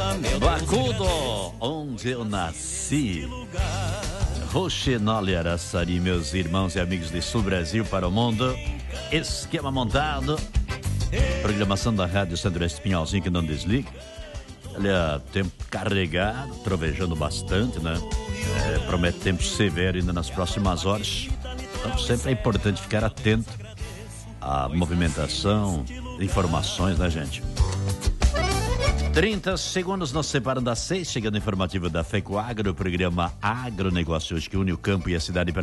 Do Acudo, onde eu nasci. Roxinol e Araçari, meus irmãos e amigos de Sul Brasil para o mundo. Esquema montado. Programação da Rádio Centro-Oeste Pinhalzinho que não desliga. Olha, tempo carregado, trovejando bastante, né? Promete tempo severo ainda nas próximas horas. Então sempre é importante ficar atento à movimentação, informações, né, gente? 30 segundos nos separam das 6, chegando o informativo da FECO Agro, o programa Agronegócio hoje que une o campo e a cidade.